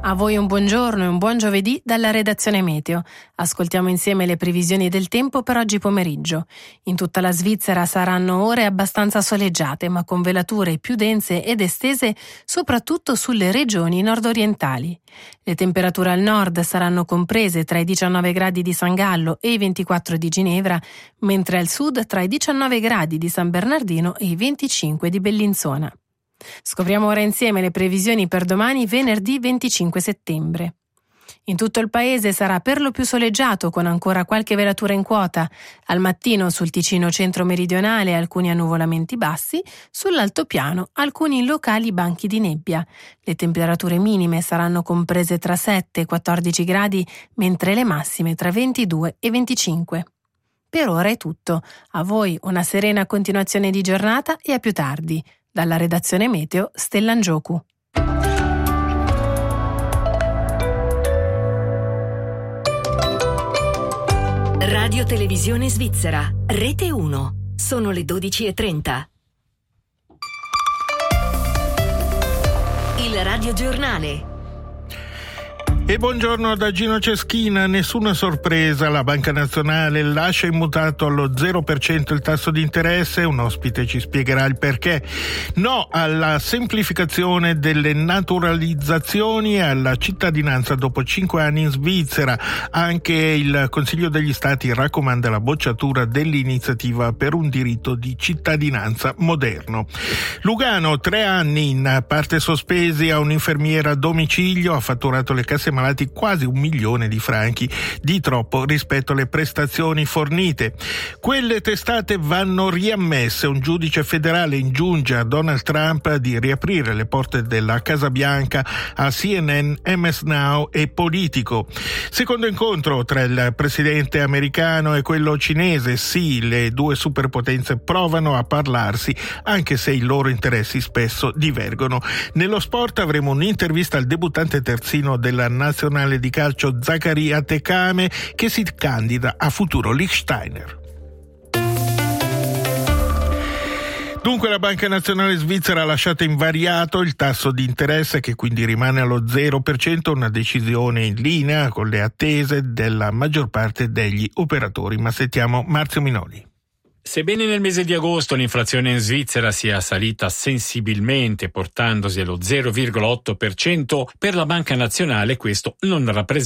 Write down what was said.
A voi un buongiorno e un buon giovedì dalla redazione Meteo. Ascoltiamo insieme le previsioni del tempo per oggi pomeriggio. In tutta la Svizzera saranno ore abbastanza soleggiate, ma con velature più dense ed estese soprattutto sulle regioni nord-orientali. Le temperature al nord saranno comprese tra i 19 gradi di San Gallo e i 24 di Ginevra, mentre al sud tra i 19 gradi di San Bernardino e i 25 di Bellinzona. Scopriamo ora insieme le previsioni per domani, venerdì 25 settembre. In tutto il paese sarà per lo più soleggiato, con ancora qualche velatura in quota. Al mattino sul Ticino centro-meridionale alcuni annuvolamenti bassi, sull'altopiano alcuni locali banchi di nebbia. Le temperature minime saranno comprese tra 7 e 14 gradi, mentre le massime tra 22 e 25. Per ora è tutto. A voi una serena continuazione di giornata e a più tardi. Dalla redazione Meteo, Stella Ngioku. Radio Televisione Svizzera, Rete 1. Sono le 12:30. Il Radio Giornale. E buongiorno da Gino Ceschina. Nessuna sorpresa, la Banca Nazionale lascia immutato allo 0% il tasso di interesse. Un ospite ci spiegherà il perché. No alla semplificazione delle naturalizzazioni e alla cittadinanza dopo 5 anni in Svizzera. Anche il Consiglio degli Stati raccomanda la bocciatura dell'iniziativa per un diritto di cittadinanza moderno. Lugano, 3 anni in parte sospesi a un'infermiera a domicilio, ha fatturato le casse malati quasi 1 milione di franchi, di troppo rispetto alle prestazioni fornite. Quelle testate vanno riammesse. Un giudice federale ingiunge a Donald Trump di riaprire le porte della Casa Bianca a CNN, MS Now e Politico. Secondo incontro tra il presidente americano e quello cinese. Sì, le due superpotenze provano a parlarsi, anche se i loro interessi spesso divergono. Nello sport avremo un'intervista al debuttante terzino della nazionale di calcio Zaccaria Tekame, che si candida a futuro Liechtensteiner. Dunque la Banca Nazionale Svizzera ha lasciato invariato il tasso di interesse, che quindi rimane allo 0%, una decisione in linea con le attese della maggior parte degli operatori. Ma sentiamo Marzio Minoli. Sebbene nel mese di agosto l'inflazione in Svizzera sia salita sensibilmente portandosi allo 0,8%, per la Banca Nazionale questo non rappresenta